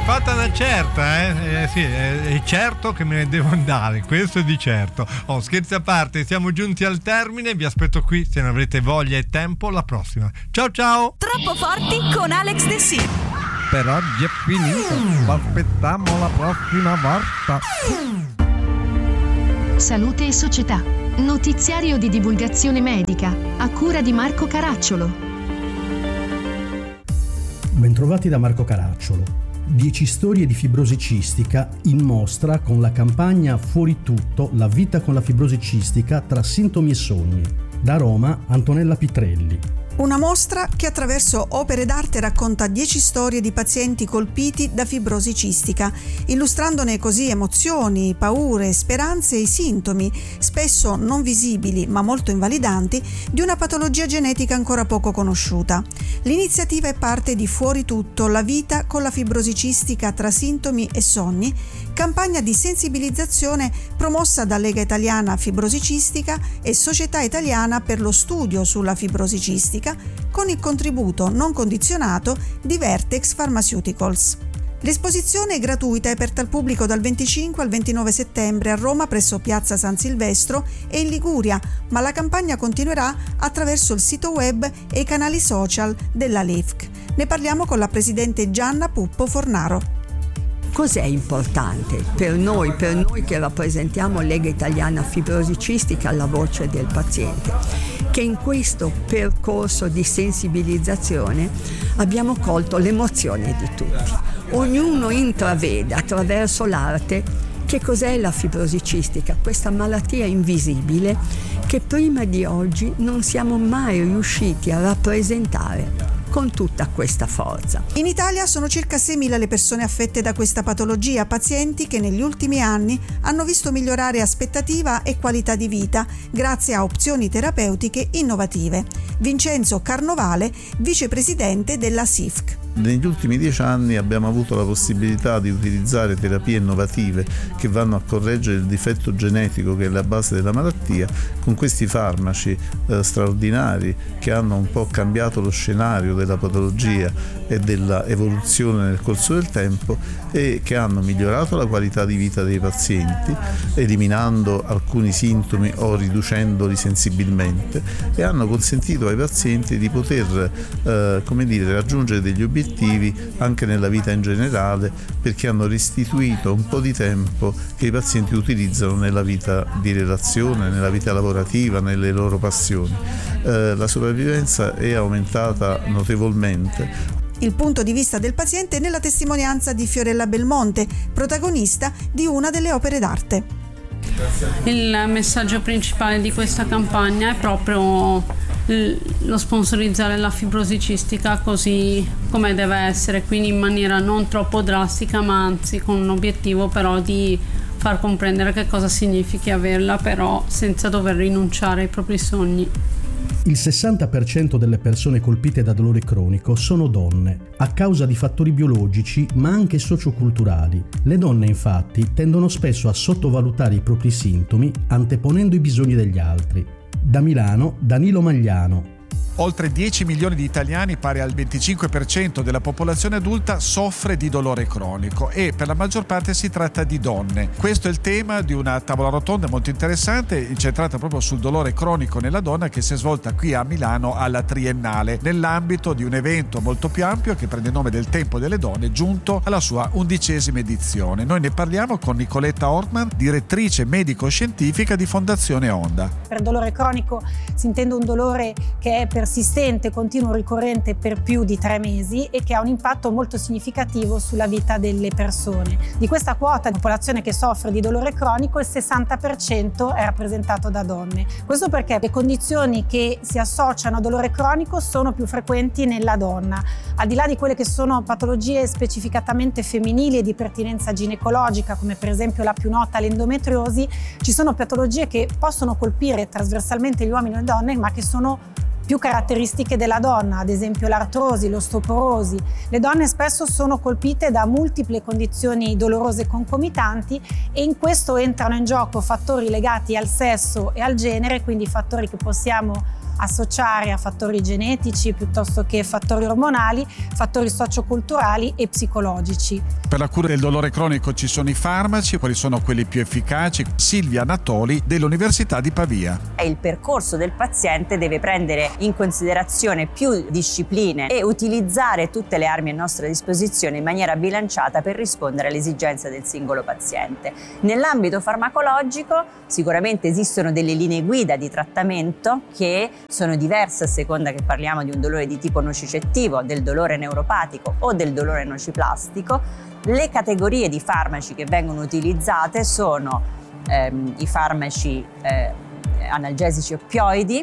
fatta una certa, sì, è certo che me ne devo andare, questo è di certo. Scherzi a parte, siamo giunti al termine, vi aspetto qui se ne avrete voglia e tempo la prossima. Ciao ciao! Troppo forti con Alex De Sì. Per oggi è finito, aspettiamo la prossima volta. Salute e società. Notiziario di divulgazione medica, a cura di Marco Caracciolo. Bentrovati da Marco Caracciolo. 10 storie di fibrosi cistica in mostra con la campagna Fuori tutto, la vita con la fibrosi cistica tra sintomi e sogni. Da Roma, Antonella Pitrelli. Una mostra che attraverso opere d'arte racconta 10 storie di pazienti colpiti da fibrosi cistica, illustrandone così emozioni, paure, speranze e i sintomi, spesso non visibili ma molto invalidanti, di una patologia genetica ancora poco conosciuta. L'iniziativa è parte di Fuori tutto, la vita con la fibrosi cistica tra sintomi e sogni, campagna di sensibilizzazione promossa da Lega Italiana Fibrosi Cistica e Società Italiana per lo Studio sulla Fibrosi Cistica, con il contributo non condizionato di Vertex Pharmaceuticals. L'esposizione è gratuita e aperta al pubblico dal 25 al 29 settembre a Roma presso Piazza San Silvestro e in Liguria, ma la campagna continuerà attraverso il sito web e i canali social della LIFC. Ne parliamo con la presidente Gianna Puppo Fornaro. Cos'è importante per noi che rappresentiamo Lega Italiana Fibrosi Cistica, la voce del paziente? Che in questo percorso di sensibilizzazione abbiamo colto l'emozione di tutti. Ognuno intravede attraverso l'arte che cos'è la fibrosi cistica, questa malattia invisibile che prima di oggi non siamo mai riusciti a rappresentare con tutta questa forza. In Italia sono circa 6.000 le persone affette da questa patologia, pazienti che negli ultimi anni hanno visto migliorare aspettativa e qualità di vita grazie a opzioni terapeutiche innovative. Vincenzo Carnovale, vicepresidente della SIFC. Negli ultimi 10 anni abbiamo avuto la possibilità di utilizzare terapie innovative che vanno a correggere il difetto genetico che è la base della malattia con questi farmaci straordinari che hanno un po' cambiato lo scenario della patologia e della evoluzione nel corso del tempo e che hanno migliorato la qualità di vita dei pazienti, eliminando alcuni sintomi o riducendoli sensibilmente, e hanno consentito ai pazienti di poter raggiungere degli obiettivi anche nella vita in generale, perché hanno restituito un po' di tempo che i pazienti utilizzano nella vita di relazione, nella vita lavorativa, nelle loro passioni. La sopravvivenza è aumentata notevolmente. Il punto di vista del paziente nella testimonianza di Fiorella Belmonte, protagonista di una delle opere d'arte. Il messaggio principale di questa campagna è proprio lo sponsorizzare la fibrosi cistica così come deve essere, quindi in maniera non troppo drastica, ma anzi con un obiettivo però di far comprendere che cosa significhi averla, però senza dover rinunciare ai propri sogni. Il 60% delle persone colpite da dolore cronico sono donne, a causa di fattori biologici ma anche socioculturali. Le donne infatti tendono spesso a sottovalutare i propri sintomi anteponendo i bisogni degli altri. Da Milano, Danilo Magliano. Oltre 10 milioni di italiani, pari al 25% della popolazione adulta, soffre di dolore cronico e per la maggior parte si tratta di donne. Questo è il tema di una tavola rotonda molto interessante, incentrata proprio sul dolore cronico nella donna, che si è svolta qui a Milano alla Triennale, nell'ambito di un evento molto più ampio che prende il nome del Tempo delle Donne, giunto alla sua 11ª edizione. Noi ne parliamo con Nicoletta Ortman, direttrice medico-scientifica di Fondazione Onda. Per dolore cronico si intende un dolore che è persistente, continuo, ricorrente per più di 3 mesi e che ha un impatto molto significativo sulla vita delle persone. Di questa quota di popolazione che soffre di dolore cronico, il 60% è rappresentato da donne. Questo perché le condizioni che si associano a dolore cronico sono più frequenti nella donna. Al di là di quelle che sono patologie specificatamente femminili e di pertinenza ginecologica, come per esempio la più nota l'endometriosi, ci sono patologie che possono colpire trasversalmente gli uomini e le donne, ma che sono più caratteristiche della donna, ad esempio l'artrosi, l'ostoporosi. Le donne spesso sono colpite da multiple condizioni dolorose concomitanti e in questo entrano in gioco fattori legati al sesso e al genere, quindi fattori che possiamo associare a fattori genetici piuttosto che fattori ormonali, fattori socioculturali e psicologici. Per la cura del dolore cronico ci sono i farmaci, quali sono quelli più efficaci? Silvia Natoli dell'Università di Pavia. Il percorso del paziente deve prendere in considerazione più discipline e utilizzare tutte le armi a nostra disposizione in maniera bilanciata per rispondere alle esigenze del singolo paziente. Nell'ambito farmacologico sicuramente esistono delle linee guida di trattamento che sono diverse a seconda che parliamo di un dolore di tipo nocicettivo, del dolore neuropatico o del dolore nociplastico. Le categorie di farmaci che vengono utilizzate sono i farmaci analgesici oppioidi,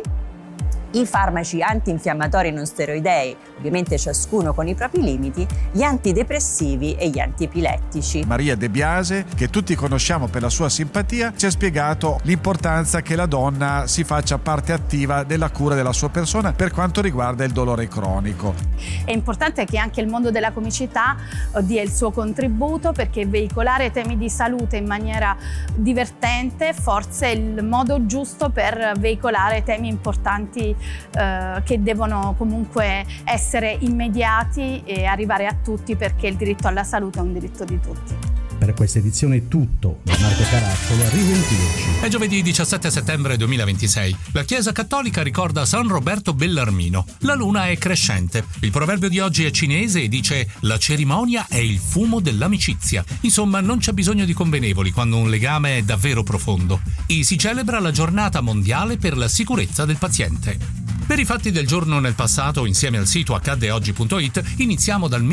i farmaci antinfiammatori non steroidei, ovviamente ciascuno con i propri limiti, gli antidepressivi e gli antiepilettici. Maria De Biase, che tutti conosciamo per la sua simpatia, ci ha spiegato l'importanza che la donna si faccia parte attiva della cura della sua persona per quanto riguarda il dolore cronico. È importante che anche il mondo della comicità dia il suo contributo, perché veicolare temi di salute in maniera divertente forse è il modo giusto per veicolare temi importanti che devono comunque essere immediati e arrivare a tutti, perché il diritto alla salute è un diritto di tutti. Per questa edizione è tutto. Da Marco Caracciolo, a risentirci. È giovedì 17 settembre 2026. La Chiesa Cattolica ricorda San Roberto Bellarmino. La luna è crescente. Il proverbio di oggi è cinese e dice: la cerimonia è il fumo dell'amicizia. Insomma, non c'è bisogno di convenevoli quando un legame è davvero profondo. E si celebra la giornata mondiale per la sicurezza del paziente. Per i fatti del giorno nel passato, insieme al sito accaddeoggi.it, iniziamo dal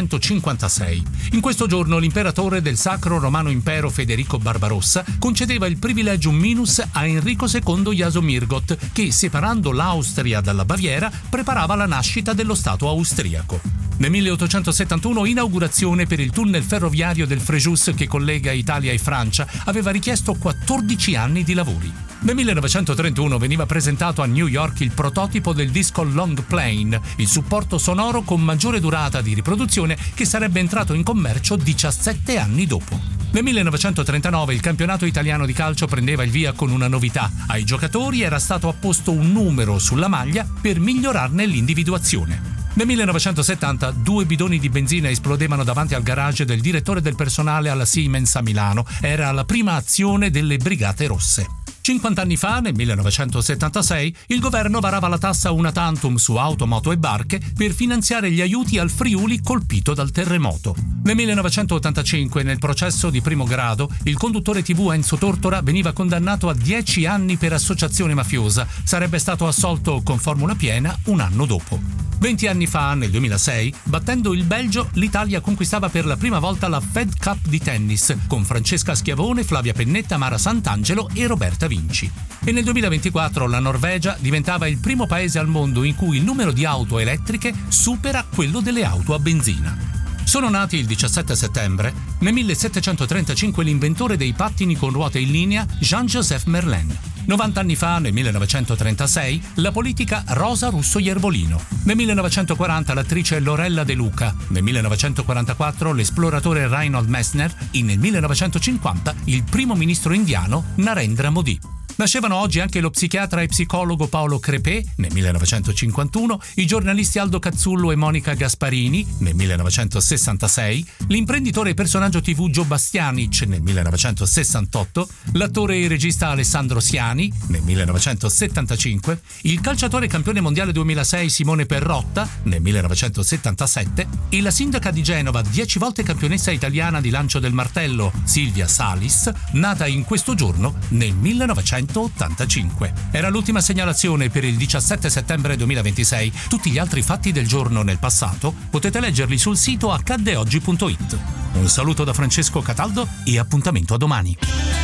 1156. In questo giorno l'imperatore del Sacro Romano Impero Federico Barbarossa concedeva il privilegium minus a Enrico II Jasomirgott, che, separando l'Austria dalla Baviera, preparava la nascita dello Stato austriaco. Nel 1871 inaugurazione per il tunnel ferroviario del Frejus che collega Italia e Francia aveva richiesto 14 anni di lavori. Nel 1931 veniva presentato a New York il prototipo del disco Long Plane, il supporto sonoro con maggiore durata di riproduzione che sarebbe entrato in commercio 17 anni dopo. Nel 1939 il campionato italiano di calcio prendeva il via con una novità. Ai giocatori era stato apposto un numero sulla maglia per migliorarne l'individuazione. Nel 1970 2 bidoni di benzina esplodevano davanti al garage del direttore del personale alla Siemens a Milano. Era la prima azione delle Brigate Rosse. 50 anni fa, nel 1976, il governo varava la tassa una tantum su auto, moto e barche per finanziare gli aiuti al Friuli colpito dal terremoto. Nel 1985, nel processo di primo grado, il conduttore TV Enzo Tortora veniva condannato a 10 anni per associazione mafiosa. Sarebbe stato assolto con formula piena un anno dopo. 20 anni fa, nel 2006, battendo il Belgio, l'Italia conquistava per la prima volta la Fed Cup di tennis, con Francesca Schiavone, Flavia Pennetta, Mara Sant'Angelo e Roberta Vinci. E nel 2024 la Norvegia diventava il primo paese al mondo in cui il numero di auto elettriche supera quello delle auto a benzina. Sono nati il 17 settembre, nel 1735 l'inventore dei pattini con ruote in linea Jean-Joseph Merlin. 90 anni fa, nel 1936, la politica Rosa Russo Iervolino. Nel 1940 l'attrice Lorella De Luca. Nel 1944 l'esploratore Reinhold Messner e nel 1950 il primo ministro indiano Narendra Modi. Nascevano oggi anche lo psichiatra e psicologo Paolo Crepè nel 1951, i giornalisti Aldo Cazzullo e Monica Gasparini nel 1966, l'imprenditore e personaggio TV Joe Bastianic nel 1968, l'attore e regista Alessandro Siani nel 1975, il calciatore campione mondiale 2006 Simone Perrotta nel 1977 e la sindaca di Genova, 10 volte campionessa italiana di lancio del martello Silvia Salis, nata in questo giorno nel 1985. Era l'ultima segnalazione per il 17 settembre 2026. Tutti gli altri fatti del giorno nel passato potete leggerli sul sito accaddeoggi.it. Un saluto da Francesco Cataldo e appuntamento a domani.